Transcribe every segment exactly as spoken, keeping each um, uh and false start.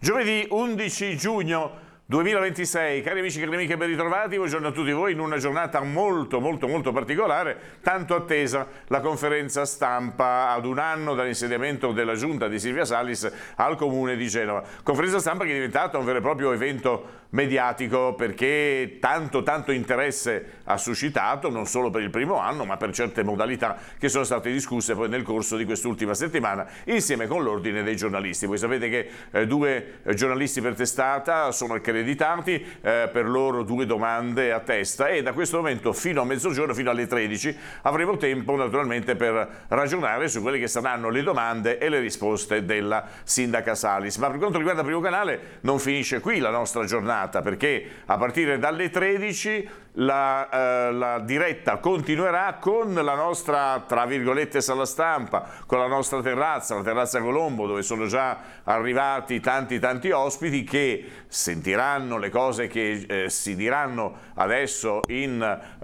Giovedì undici giugno duemilaventisei, cari amici e cari amiche, ben ritrovati, buongiorno a tutti voi in una giornata molto molto molto particolare, tanto attesa la conferenza stampa ad un anno dall'insediamento della giunta di Silvia Salis al comune di Genova. Conferenza stampa che è diventata un vero e proprio evento mediatico perché tanto tanto interesse ha suscitato non solo per il primo anno ma per certe modalità che sono state discusse poi nel corso di quest'ultima settimana insieme con l'ordine dei giornalisti. Voi sapete che eh, due eh, giornalisti per testata sono accreditati, eh, per loro due domande a testa e da questo momento fino a mezzogiorno, fino alle tredici avremo tempo naturalmente per ragionare su quelle che saranno le domande e le risposte della sindaca Salis. Ma per quanto riguarda Primo Canale non finisce qui la nostra giornata, perché a partire dalle tredici la, eh, la diretta continuerà con la nostra, tra virgolette, sala stampa, con la nostra terrazza, la terrazza Colombo, dove sono già arrivati tanti tanti ospiti che sentiranno le cose che eh, si diranno adesso in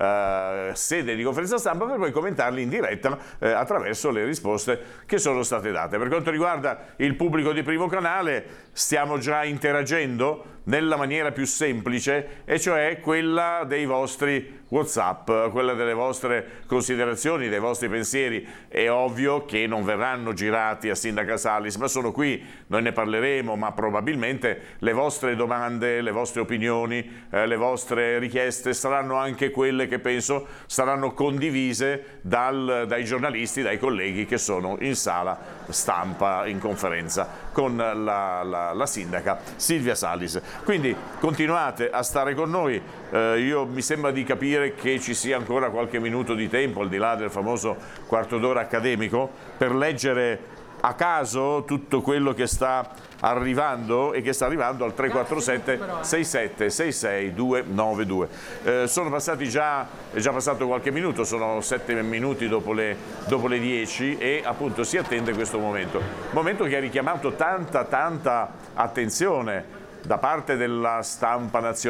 eh, sede di conferenza stampa per poi commentarli in diretta eh, attraverso le risposte che sono state date. Per quanto riguarda il pubblico di Primo Canale, stiamo già interagendo nella maniera più semplice, e cioè quella dei vostri WhatsApp, quella delle vostre considerazioni, dei vostri pensieri. È ovvio che non verranno girati a sindaca Salis, ma sono qui, noi ne parleremo, ma probabilmente le vostre domande, le vostre opinioni, eh, le vostre richieste saranno anche quelle che penso saranno condivise dal, dai giornalisti, dai colleghi che sono in sala stampa in conferenza con la, la, la sindaca Silvia Salis. Quindi continuate a stare con noi, eh, io mi sembra di capire che ci sia ancora qualche minuto di tempo, al di là del famoso quarto d'ora accademico, per leggere a caso tutto quello che sta arrivando e che sta arrivando al tre quattro sette sei sette sei sei due nove due. Eh, sono passati già, è già passato qualche minuto, sono sette minuti dopo le, dopo le dieci e appunto si attende questo momento. Momento che ha richiamato tanta tanta attenzione da parte della stampa nazionale.